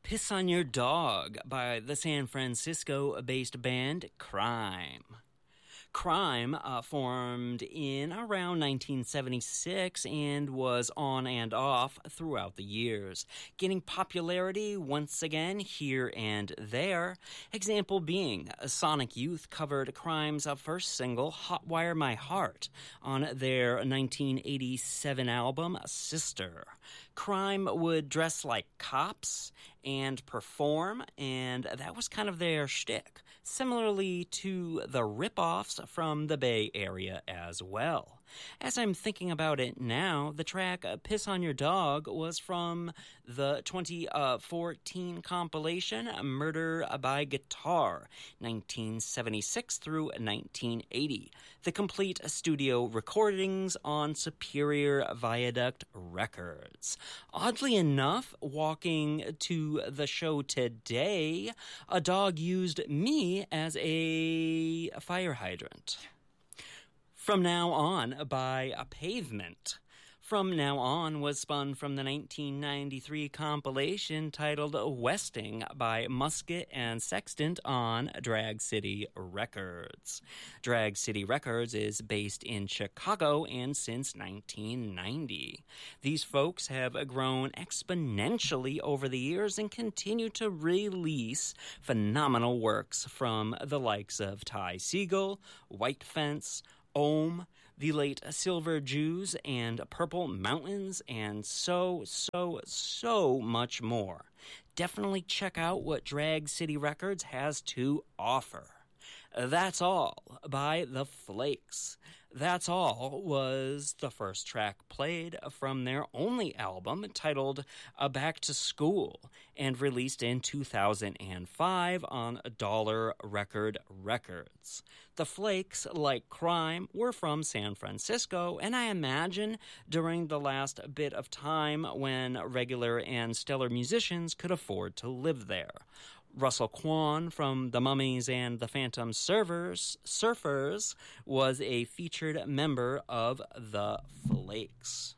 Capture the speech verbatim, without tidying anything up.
Piss on Your Dog by the San Francisco-based band Crime. Crime uh, formed in around nineteen seventy-six and was on and off throughout the years, gaining popularity once again here and there. Example being, Sonic Youth covered Crime's first single, Hotwire My Heart, on their nineteen eighty-seven album, Sister. Crime would dress like cops and perform, and that was kind of their shtick, similarly to the rip-offs from the Bay Area as well. As I'm thinking about it now, the track Piss on Your Dog was from the twenty fourteen compilation Murder by Guitar, nineteen seventy-six through nineteen eighty. The complete studio recordings on Superior Viaduct Records. Oddly enough, walking to the show today, a dog used me as a fire hydrant. From Now On by a Pavement. From Now On was spun from the nineteen ninety-three compilation titled Westing by Musket and Sextant on Drag City Records. Drag City Records is based in Chicago and since nineteen ninety. These folks have grown exponentially over the years and continue to release phenomenal works from the likes of Ty Segall, White Fence, Ohm, the late Silver Jews, and Purple Mountains, and so, so, so much more. Definitely check out what Drag City Records has to offer. That's All by The Flakes. That's All was the first track played from their only album titled uh, Back to School and released in two thousand five on Dollar Record Records. The Flakes, like Crime, were from San Francisco, and I imagine during the last bit of time when regular and stellar musicians could afford to live there. Russell Kwan from The Mummies and the Phantom Surfers, Surfers was a featured member of The Flakes.